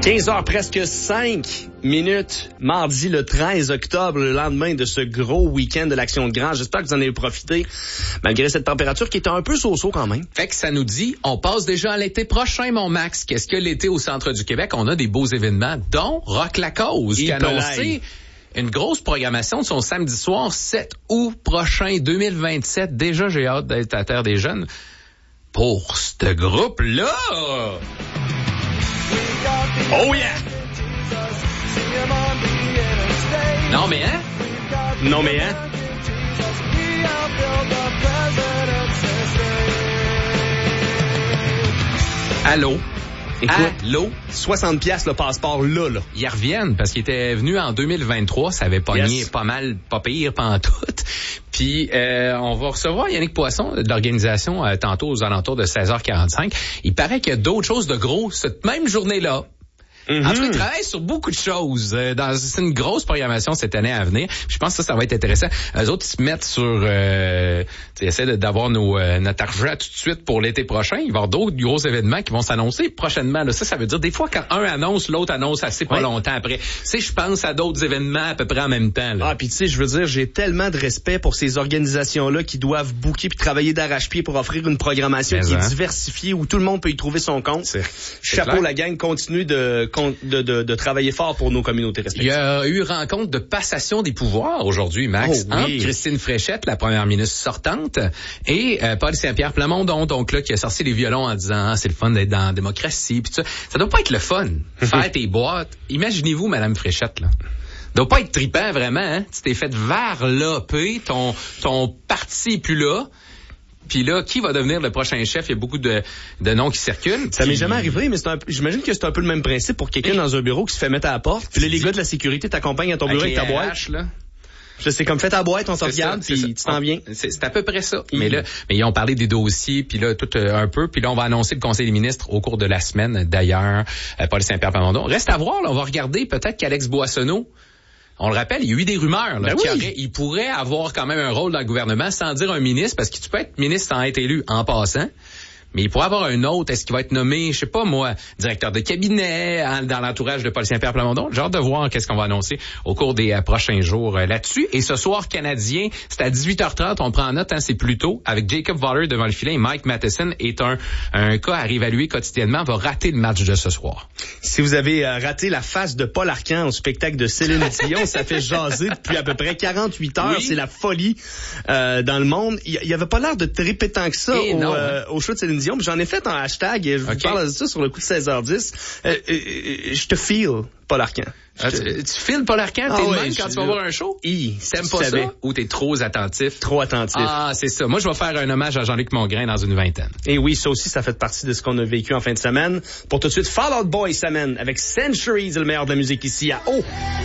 15h presque 5 minutes, mardi le 13 octobre, le lendemain de ce gros week-end de l'Action de Grâce. J'espère que vous en avez profité, malgré cette température qui est un peu so-so quand même. Fait que ça nous dit, on passe déjà à l'été prochain, mon Max. Qu'est-ce que l'été au centre du Québec? On a des beaux événements, dont Rock la Cause, qui a annoncé une grosse programmation de son samedi soir, 7 août prochain, 2027. Déjà, j'ai hâte d'être à Terre des Jeunes pour ce groupe-là. Oh yeah! Non mais hein? Non mais hein? Allô? Écoute, allô? 60$ le passeport là. Ils reviennent parce qu'ils étaient venus en 2023, ça avait pogné pas mal, pas pire, pantoute. Puis on va recevoir Yannick Poisson de l'organisation tantôt aux alentours de 16h45. Il paraît qu'il y a d'autres choses de gros cette même journée-là. En tout cas, ils travaillent sur beaucoup de choses. C'est une grosse programmation cette année à venir. Je pense que ça va être intéressant. Eux autres, ils se mettent sur... ils essaient d'avoir notre argent tout de suite pour l'été prochain. Il va y avoir d'autres gros événements qui vont s'annoncer prochainement. Là, ça veut dire des fois, quand un annonce, l'autre annonce assez pas longtemps après. Tu sais, je pense à d'autres événements à peu près en même temps. Là. Ah, puis tu sais, je veux dire, j'ai tellement de respect pour ces organisations-là qui doivent booker puis travailler d'arrache-pied pour offrir une programmation qui est diversifiée, où tout le monde peut y trouver son compte. Chapeau, clair. La gang continue de travailler fort pour nos communautés respectives. Il y a eu rencontre de passation des pouvoirs aujourd'hui, Max, entre Christine Fréchette, la première ministre sortante, et Paul Saint-Pierre Plamondon, donc là, qui a sorti les violons en disant c'est le fun d'être dans la démocratie, puis tout ça. Ça doit pas être le fun, faire tes boîtes. Imaginez-vous, Madame Fréchette, là. Ça doit pas être trippant, vraiment, hein? Tu t'es fait varloper, ton parti est plus là. Puis là, qui va devenir le prochain chef? Il y a beaucoup de noms qui circulent. Ça m'est jamais arrivé, mais j'imagine que c'est un peu le même principe pour quelqu'un dans un bureau qui se fait mettre à la porte. Puis là, les gars de la sécurité t'accompagnent à ton bureau avec ta boîte. Là. C'est comme fait ta boîte, on te regarde, puis tu t'en viens. C'est à peu près ça. Mais ils ont parlé des dossiers, puis là, tout un peu. Puis là, on va annoncer le Conseil des ministres au cours de la semaine, d'ailleurs. Paul Saint-Pierre Plamondon. Reste à voir, là, on va regarder peut-être qu'Alex Boissonneau, on le rappelle, il y a eu des rumeurs là, il pourrait avoir quand même un rôle dans le gouvernement sans dire un ministre, parce que tu peux être ministre sans être élu en passant. Mais il pourrait avoir un autre. Est-ce qu'il va être nommé, je sais pas moi, directeur de cabinet dans l'entourage de Paul Saint-Pierre Plamondon? J'ai hâte de voir qu'est-ce qu'on va annoncer au cours des prochains jours là-dessus. Et ce soir canadien, c'est à 18h30. On prend en note, c'est plus tôt, avec Jacob Voller devant le filet. Et Mike Matheson est un cas à réévaluer quotidiennement. Va rater le match de ce soir. Si vous avez raté la face de Paul Arcand au spectacle de Céline Dion, ça fait jaser depuis à peu près 48 heures. Oui. C'est la folie dans le monde. Il y avait pas l'air de triper tant que ça au show de Céline Dion. J'en ai fait un hashtag, je vous parle de ça sur le coup de 16h10. Je te feel, Paul Arcand. Tu files Paul Arcand? T'es le même quand tu vas voir un show? T'aimes pas ça? Ou t'es trop attentif? Trop attentif. Ah, c'est ça. Moi, je vais faire un hommage à Jean-Luc Mongrain dans une vingtaine. Et oui, ça aussi, ça fait partie de ce qu'on a vécu en fin de semaine. Pour tout de suite, Fall Out Boy semaine avec Centuries, le meilleur de la musique ici à